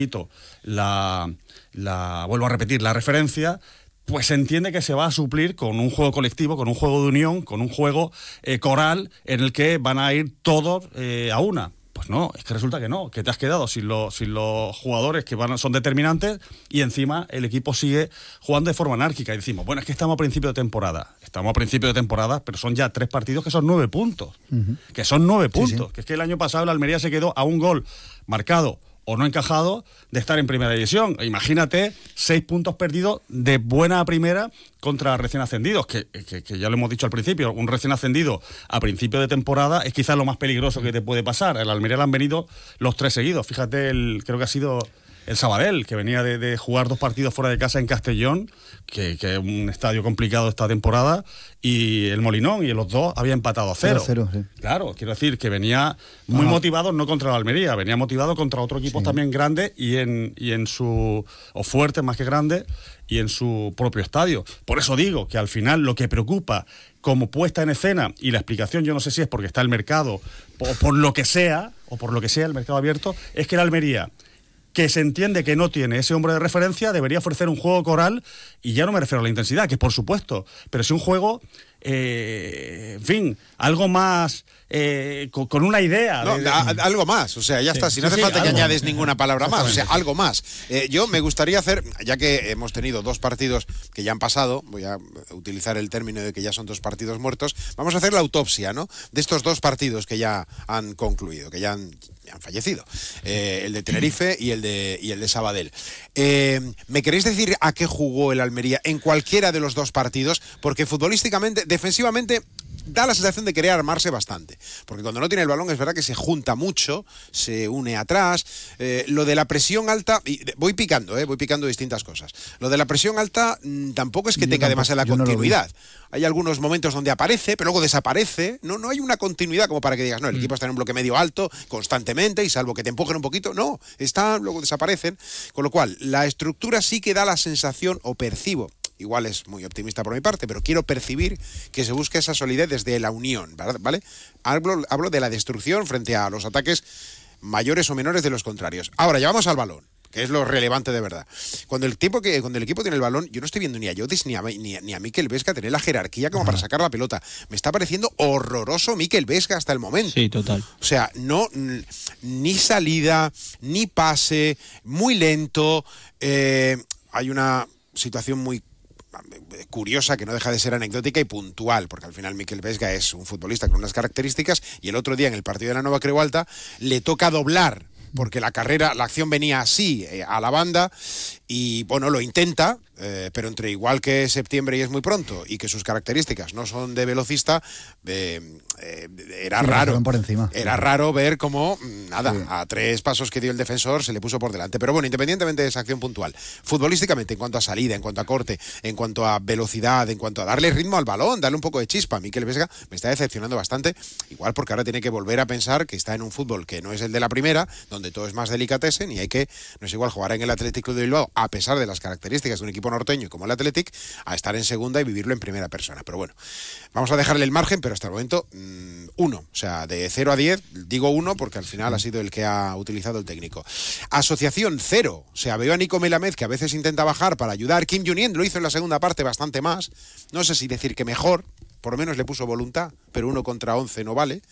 vuelvo a repetir, la referencia, pues se entiende que se va a suplir con un juego colectivo, con un juego de unión, con un juego coral en el que van a ir todos a una. Pues no, es que resulta que no, que te has quedado sin los jugadores que son determinantes y encima el equipo sigue jugando de forma anárquica. Y decimos, bueno, es que estamos a principio de temporada, pero son ya 3 partidos que son 9 puntos. Que son 9 puntos. Sí. Que es que el año pasado el Almería se quedó a un gol marcado o no encajado de estar en primera división. Imagínate 6 puntos perdidos de buena a primera contra recién ascendidos, que ya lo hemos dicho al principio, un recién ascendido a principio de temporada es quizás lo más peligroso que te puede pasar. El Almería le han venido los 3 seguidos. Fíjate, creo que ha sido el Sabadell, que venía de jugar 2 partidos fuera de casa en Castellón, que es un estadio complicado esta temporada, y el Molinón, y en los 2 había empatado a 0. 0, sí. Claro, quiero decir que venía muy motivado, no contra el Almería, venía motivado contra otros equipos también grandes o fuertes más que grandes, y en su propio estadio. Por eso digo que al final lo que preocupa como puesta en escena, y la explicación yo no sé si es porque está el mercado, o por lo que sea, el mercado abierto, es que el Almería, que se entiende que no tiene ese hombre de referencia, debería ofrecer un juego coral, y ya no me refiero a la intensidad, que por supuesto, pero sí un juego, en fin, algo más, con una idea. Algo más, o sea, ya está, si no hace falta que añades ninguna palabra más, o sea, algo más. Yo me gustaría hacer, ya que hemos tenido 2 partidos que ya han pasado, voy a utilizar el término de que ya son 2 partidos muertos, vamos a hacer la autopsia, ¿no?, de estos 2 partidos que ya han concluido, que ya han fallecido, el de Tenerife y el de Sabadell. ¿Me queréis decir a qué jugó el Almería en cualquiera de los 2 partidos? Porque futbolísticamente, defensivamente, da la sensación de querer armarse bastante, porque cuando no tiene el balón es verdad que se junta mucho, se une atrás, lo de la presión alta, y voy picando distintas cosas. Lo de la presión alta tampoco es que tenga demasiada continuidad. Hay algunos momentos donde aparece, pero luego desaparece. No hay una continuidad como para que digas, no, el equipo está en un bloque medio alto constantemente y salvo que te empujen un poquito, no, luego desaparecen. Con lo cual, la estructura sí que da la sensación, o percibo, igual es muy optimista por mi parte, pero quiero percibir que se busca esa solidez desde la unión, ¿vale? Hablo de la destrucción frente a los ataques mayores o menores de los contrarios. Ahora, ya vamos al balón, que es lo relevante de verdad. Cuando el equipo tiene el balón, yo no estoy viendo ni a Llodis ni a Mikel Vesga tener la jerarquía como para sacar la pelota. Me está pareciendo horroroso Mikel Vesga hasta el momento. Sí, total. O sea, no, ni salida, ni pase, muy lento. Hay una situación muy curiosa que no deja de ser anecdótica y puntual, porque al final Mikel Vesga es un futbolista con unas características, y el otro día en el partido de la Nova Creu Alta le toca doblar, porque la acción venía así a la banda, y bueno, lo intenta, pero entre igual que septiembre y es muy pronto y que sus características no son de velocista, era raro. Por encima. Era raro ver cómo, a 3 pasos que dio el defensor se le puso por delante. Pero bueno, independientemente de esa acción puntual, futbolísticamente, en cuanto a salida, en cuanto a corte, en cuanto a velocidad, en cuanto a darle ritmo al balón, darle un poco de chispa, Mikel Vesga me está decepcionando bastante, igual porque ahora tiene que volver a pensar que está en un fútbol que no es el de la primera, donde todo es más delicatessen, y no es igual jugar en el Athletic Club de Bilbao, a pesar de las características de un equipo norteño como el Athletic, a estar en segunda y vivirlo en primera persona. Pero bueno, vamos a dejarle el margen, pero hasta el momento 1, o sea, de 0 a 10, digo 1 porque al final ha sido el que ha utilizado el técnico. Asociación 0, o sea, veo a Nico Melamed, que a veces intenta bajar para ayudar. Kim Junien lo hizo en la segunda parte bastante más, no sé si decir que mejor, por lo menos le puso voluntad, pero 1 contra 11 no vale.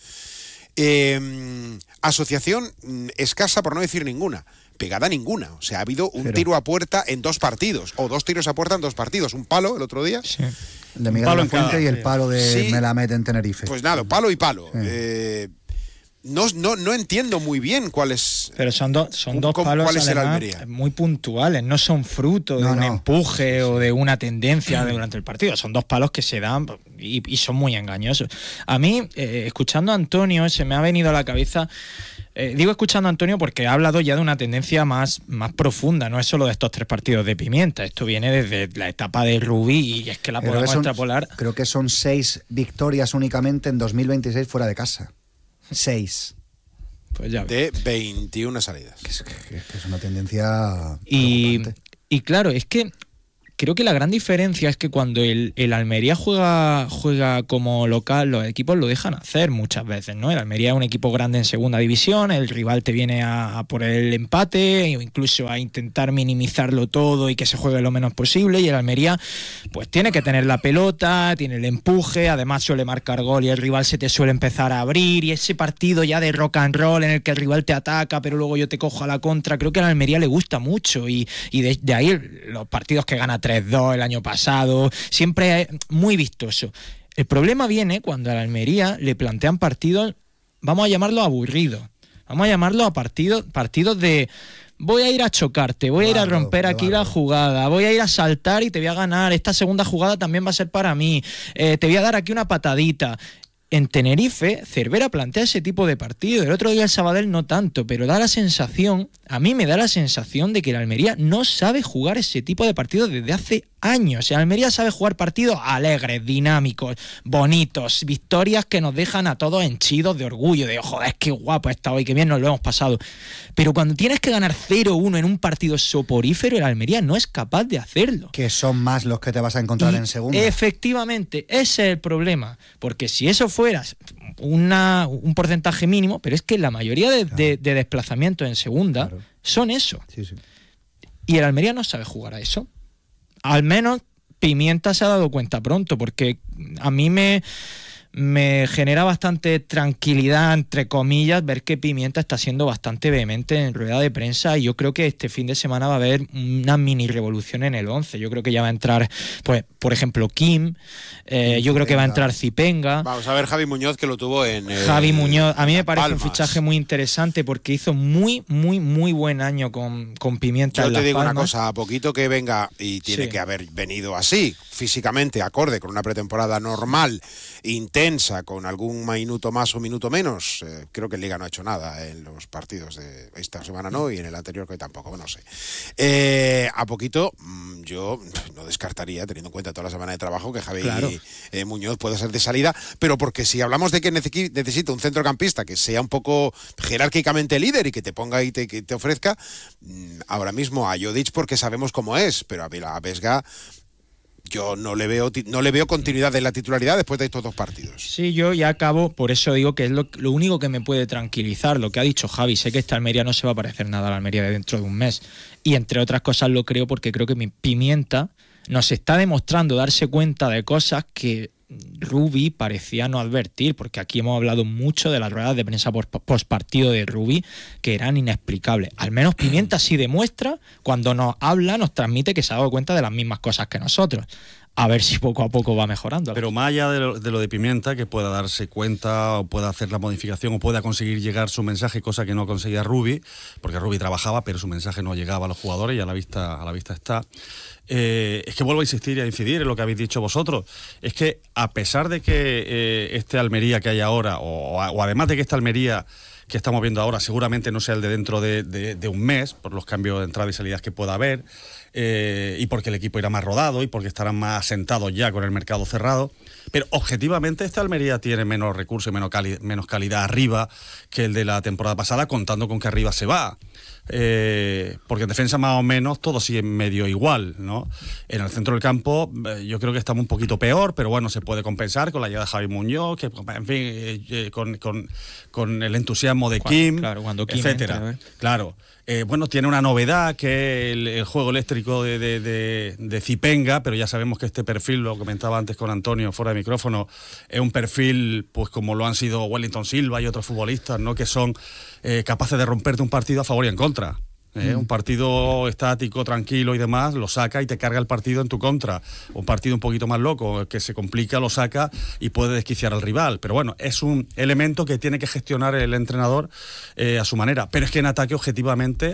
Asociación escasa, por no decir ninguna. Pegada ninguna, o sea, ha habido un tiro a puerta en 2 partidos, o 2 tiros a puerta en 2 partidos, un palo el otro día. Sí. El de Miguel de la Fuente y el palo de Melamed en Tenerife. Pues nada, palo y palo. No entiendo muy bien cuál es. Pero son dos palos además muy puntuales, no son fruto de un empuje o de una tendencia durante el partido, son 2 palos que se dan y son muy engañosos. A mí, escuchando a Antonio, se me ha venido a la cabeza. Digo escuchando a Antonio porque ha hablado ya de una tendencia más profunda, no es solo de estos 3 partidos de Pimienta, esto viene desde la etapa de Rubí y es que la podemos extrapolar. Creo que son 6 victorias únicamente en 2026 fuera de casa. 6. Pues ya de 21 salidas. Que es una tendencia y claro, es que creo que la gran diferencia es que cuando el Almería juega como local, los equipos lo dejan hacer muchas veces, ¿no? El Almería es un equipo grande en segunda división, el rival te viene a por el empate o incluso a intentar minimizarlo todo y que se juegue lo menos posible, y el Almería pues tiene que tener la pelota, tiene el empuje, además suele marcar gol y el rival se te suele empezar a abrir, y ese partido ya de rock and roll en el que el rival te ataca pero luego yo te cojo a la contra, creo que a la Almería le gusta mucho, y de ahí los partidos que gana 3-2 el año pasado, siempre es muy vistoso. El problema viene cuando a la Almería le plantean partidos, vamos a llamarlo aburridos, vamos a llamarlo a partidos de voy a ir a chocarte, voy a ir a romper aquí la jugada, voy a ir a saltar y te voy a ganar, esta segunda jugada también va a ser para mí, te voy a dar aquí una patadita. En Tenerife, Cervera plantea ese tipo de partido. El otro día el Sabadell no tanto, pero a mí me da la sensación de que el Almería no sabe jugar ese tipo de partidos desde hace años. El Almería sabe jugar partidos alegres, dinámicos, bonitos, victorias que nos dejan a todos henchidos de orgullo, de joder, qué guapo está hoy, qué bien nos lo hemos pasado. Pero cuando tienes que ganar 0-1 en un partido soporífero, el Almería no es capaz de hacerlo. Que son más los que te vas a encontrar en segunda. Efectivamente, ese es el problema. Porque si eso fuera un porcentaje mínimo, pero es que la mayoría de desplazamientos en segunda son eso. Sí. Y el Almería no sabe jugar a eso. Al menos Pimienta se ha dado cuenta pronto, porque a mí me genera bastante tranquilidad, entre comillas, ver que Pimienta está siendo bastante vehemente en rueda de prensa, y yo creo que este fin de semana va a haber una mini revolución en el 11. Yo creo que ya va a entrar, pues, por ejemplo, Kim, yo creo que va a entrar Zipenga. Vamos a ver Javi Muñoz, que lo tuvo en Javi Muñoz, a mí me parece Palmas. un fichaje muy interesante porque hizo muy buen año con Pimienta. Yo te digo Palmas. una cosa, a poquito que venga, y tiene que haber venido así, físicamente, acorde, con una pretemporada normal, intensa, con algún minuto más o minuto menos. Creo que el Liga no ha hecho nada en los partidos de esta semana, no, y en el anterior que tampoco, no sé. A poquito, yo no descartaría, teniendo en cuenta toda la semana de trabajo, que Javi Muñoz pueda ser de salida, pero porque si hablamos de que necesita un centrocampista que sea un poco jerárquicamente líder y que te ponga y que te ofrezca, ahora mismo a Jodic, porque sabemos cómo es, pero a Vesga yo no le veo continuidad en la titularidad después de estos dos partidos. Sí, yo ya acabo, por eso digo que es lo único que me puede tranquilizar, lo que ha dicho Javi. Sé que esta Almería no se va a parecer nada a la Almería de dentro de un mes, y entre otras cosas lo creo porque creo que mi Pimienta nos está demostrando darse cuenta de cosas que Rubi parecía no advertir, porque aquí hemos hablado mucho de las ruedas de prensa postpartido de Rubi, que eran inexplicables. Al menos Pimienta sí demuestra, cuando nos habla, nos transmite que se ha dado cuenta de las mismas cosas que nosotros. A ver si poco a poco va mejorando. Pero más allá de lo de Pimienta, que pueda darse cuenta o pueda hacer la modificación o pueda conseguir llegar su mensaje, cosa que no conseguía Rubi, porque Rubi trabajaba pero su mensaje no llegaba a los jugadores, y a la vista está. Es que vuelvo a insistir y a incidir en lo que habéis dicho vosotros. Es que a pesar de que este Almería que hay ahora, o además de que esta Almería que estamos viendo ahora seguramente no sea el de dentro de un mes, por los cambios de entrada y salidas que pueda haber, y porque el equipo irá más rodado y porque estarán más asentados ya con el mercado cerrado, pero objetivamente esta Almería tiene menos recursos y menos calidad arriba que el de la temporada pasada, contando con que arriba se va. Porque en defensa más o menos todo sigue medio igual, ¿no? En el centro del campo yo creo que estamos un poquito peor, pero bueno, se puede compensar con la llegada de Javi Muñoz, que en fin, con el entusiasmo de Kim, cuando Kim etcétera. Entra, claro. Bueno, tiene una novedad, que el juego eléctrico de Zipenga, pero ya sabemos que este perfil, lo comentaba antes con Antonio fuera de micrófono, es un perfil pues como lo han sido Wellington Silva y otros futbolistas, ¿no? Que son capaces de romperte un partido a favor y en contra. Un partido estático, tranquilo y demás, lo saca y te carga el partido en tu contra. Un partido un poquito más loco, que se complica, lo saca y puede desquiciar al rival. Pero bueno, es un elemento que tiene que gestionar el entrenador a su manera. Pero es que en ataque, objetivamente,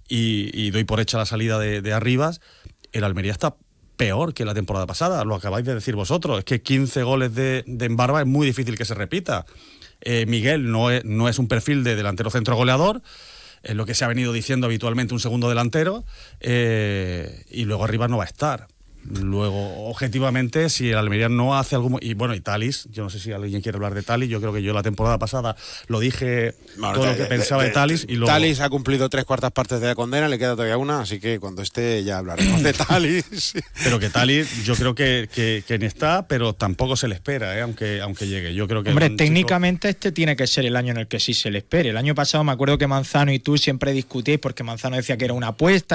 y doy por hecha la salida de Arribas, el Almería está peor que la temporada pasada. Lo acabáis de decir vosotros. Es que 15 goles de Embarba es muy difícil que se repita. Miguel no es un perfil de delantero centro goleador, es lo que se ha venido diciendo habitualmente, un segundo delantero, y luego arriba no va a estar. Luego, objetivamente, si el Almería no hace algo... Y bueno, y Thalys, yo no sé si alguien quiere hablar de Thalys, yo creo que yo la temporada pasada lo dije todo lo que pensaba de Thalys. Y luego... Thalys ha cumplido 3/4 partes de la condena, le queda todavía una, así que cuando esté ya hablaremos de Thalys. Pero que Thalys, yo creo que ni está, pero tampoco se le espera, aunque llegue. Yo creo que hombre, técnicamente este tiene que ser el año en el que sí se le espere. El año pasado me acuerdo que Manzano y tú siempre discutíais porque Manzano decía que era una apuesta,